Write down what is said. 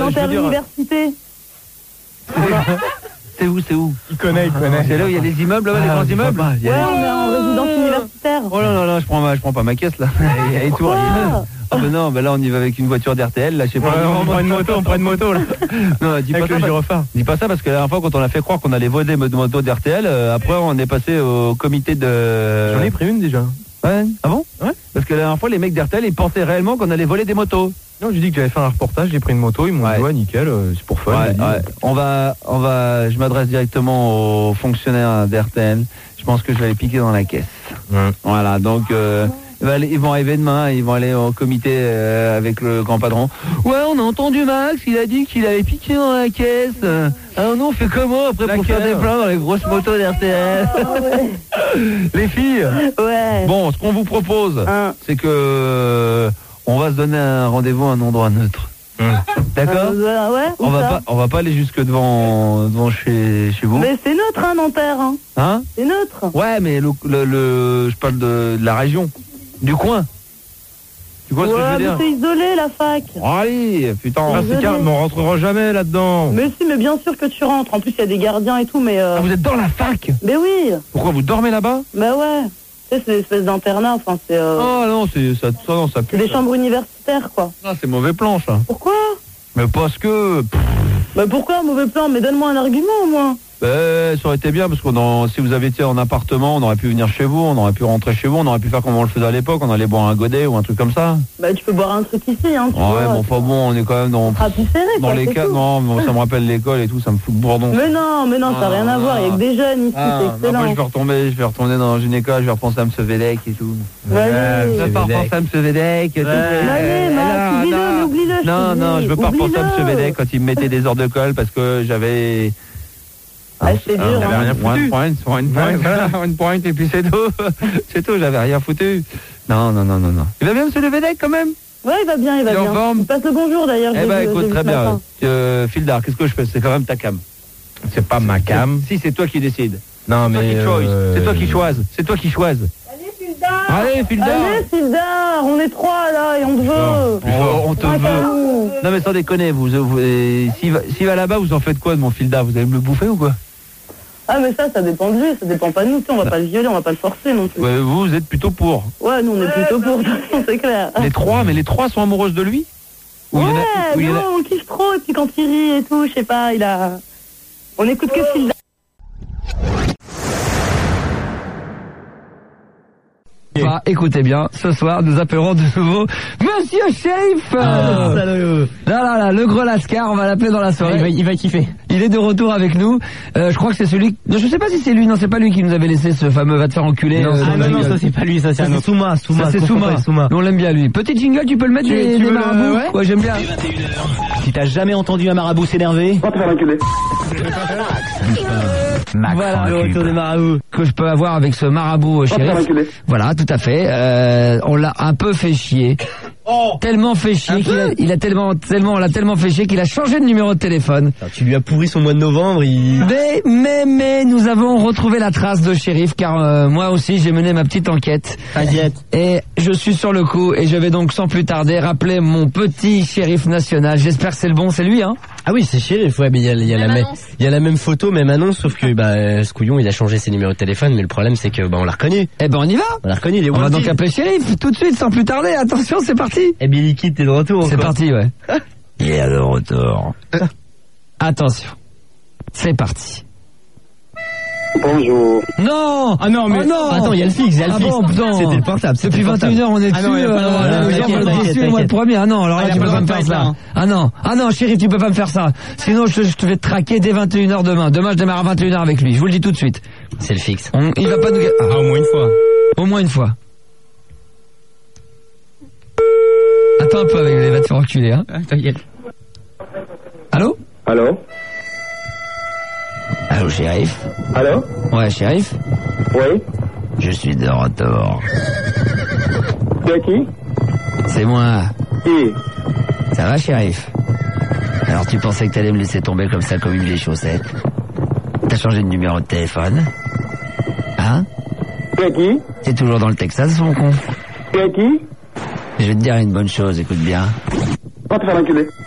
Nanterre Université. C'est où? Il connaît. C'est là où il y a les immeubles, là-bas, les grands immeubles. Ouais, on est en résidence universitaire. Oh là, je prends pas ma caisse là. Et tout. Ah ben non, là on y va avec une voiture d'RTL, là je sais pas. On prend une moto là. Non, dis pas ça. Dis pas ça parce que la dernière fois quand on a fait croire qu'on allait voler des motos d'RTL, après on est passé au comité de. J'en ai pris une déjà. Ouais. Ah bon? Ouais. Parce que la dernière fois les mecs d'RTL ils pensaient réellement qu'on allait voler des motos. Non, j'ai dit que j'allais faire un reportage, j'ai pris une moto, ils m'ont dit ouais nickel, c'est pour fun. Ouais. Je m'adresse directement aux fonctionnaires d'RTL. Je pense que je vais les piquer dans la caisse. Voilà, donc ils vont arriver demain, ils vont aller au comité avec le grand patron. Ouais, on a entendu Max, il a dit qu'il avait piqué dans la caisse. Alors nous on fait comment après pour faire des plans dans les grosses motos d'RTL? Les filles. Ouais. Bon, ce qu'on vous propose, c'est que on va se donner un rendez-vous à un endroit neutre. D'accord? Ouais. On va pas aller jusque devant chez vous. Mais c'est neutre, Nanterre. Hein? C'est neutre. Ouais, mais je parle de la région, du coin. Tu vois ce que je veux dire? Mais c'est isolé la fac. Allez, putain. C'est calme, mais on rentrera jamais là-dedans. Mais si, mais bien sûr que tu rentres. En plus, il y a des gardiens et tout, mais. Ah, vous êtes dans la fac? Mais oui. Pourquoi vous dormez là-bas? Bah ouais. C'est une espèce d'internat, enfin c'est... Oh non, ça pue. C'est des chambres universitaires, quoi. Ah, c'est mauvais plan, ça. Pourquoi? Mais parce que... Bah pourquoi mauvais plan? Mais donne-moi un argument, au moins. Ça aurait été bien, parce que si vous avez été en appartement, on aurait pu venir chez vous, on aurait pu rentrer chez vous, on aurait pu faire comme on le faisait à l'époque, on allait boire un godet ou un truc comme ça. Bah tu peux boire un truc ici, hein. Ouais, bon, enfin bon, on est quand même dans les cas. Non, ça me rappelle l'école et tout, ça me fout de bourdon. Mais non, ça n'a rien à voir, il y a que des jeunes ici, c'est excellent. Après, je vais retourner dans une école, je vais repenser à M. Vedek et tout. Je vais pas repenser à M. Vedek et tout. Allez, oublie-le. Non, je veux pas repenser à M. Vedek quand il me mettait des heures de colle parce que j'avais... c'est dur, j'avais rien foutu. One point et puis c'est tout. C'est tout, j'avais rien foutu. Non. Il va bien, M. Vedek, quand même? Ouais, il va bien. Il passe le bonjour, d'ailleurs. Eh ben, écoute, très bien. Phildar, qu'est-ce que je fais? C'est quand même ta cam. C'est pas ma cam. Si, c'est toi qui décides. Non, mais... C'est toi qui choisis. Allez, Phildar, on est trois, là, et on te veut. On te veut. Non, mais sans déconner, s'il va là-bas, vous en faites quoi de mon Phildar? Vous allez me le bouffer ou quoi? Ah, mais ça dépend de lui, ça dépend pas de nous, on va pas le violer, on va pas le forcer non plus. Ouais, vous êtes plutôt pour. Ouais, nous on est plutôt pour, de toute façon, c'est clair. Les trois sont amoureuses de lui? On kiffe trop, et puis quand il rit et tout, je sais pas, on écoute que Phildar. Écoutez bien, ce soir nous appellerons de nouveau Monsieur Shérif. Là, le gros lascar, on va l'appeler dans la soirée. Il va kiffer. Il est de retour avec nous. Je crois que c'est celui... Je sais pas si c'est lui, non, c'est pas lui qui nous avait laissé ce fameux va te faire enculer. Non, ça c'est pas lui, ça c'est un autre. Souma. C'est Souma. On l'aime bien lui. Petit jingle, tu peux le mettre des marabouts? Ouais, j'aime bien. Si t'as jamais entendu un marabout s'énerver... Va te faire enculer. Voilà le retour des marabouts que je peux avoir avec ce marabout Shérif. Voilà, tout à fait. On l'a un peu fait chier. Tellement fait chier qu'il a tellement on l'a tellement fait chier qu'il a changé de numéro de téléphone. Alors, tu lui as pourri son mois de novembre. Mais nous avons retrouvé la trace de Shérif car moi aussi j'ai mené ma petite enquête. Et je suis sur le coup et je vais donc sans plus tarder rappeler mon petit Shérif national. J'espère que c'est le bon, c'est lui, hein? Ah oui, c'est Shérif, ouais, mais il y a la même photo, même annonce, sauf que ce couillon il a changé ses numéros de téléphone, mais le problème c'est que on l'a reconnu. Eh ben on y va. On l'a reconnu, on va donc appeler Shérif tout de suite sans plus tarder. Attention, c'est parti. Eh bien Liquide, t'es de retour. C'est parti, ouais. Il est de retour. Attention. C'est parti. Bonjour. Non. Ah non, mais non. Attends, il y a le fixe, C'était le portable. Depuis 21h, on est dessus. Moi le premier. Ah non, alors là, tu peux pas me faire ça. Ah non, Shérif, tu peux pas me faire ça. Sinon, je te vais te traquer dès 21h demain. Demain, je démarre à 21h avec lui. Je vous le dis tout de suite. C'est le fixe. Il va pas nous... au moins une fois. Au moins une fois. Attends un peu avec les va te faire enculer, hein. T'inquiète. Allô, Shérif. Allô. Ouais, Shérif. Oui. Je suis de retour. C'est qui? C'est moi. Qui? Ça va, Shérif? Alors tu pensais que t'allais me laisser tomber comme ça, comme une vieille chaussette? T'as changé de numéro de téléphone? Hein? C'est qui? T'es toujours dans le Texas, mon con? C'est qui? Je vais te dire une bonne chose, écoute bien. Va te faire enculer.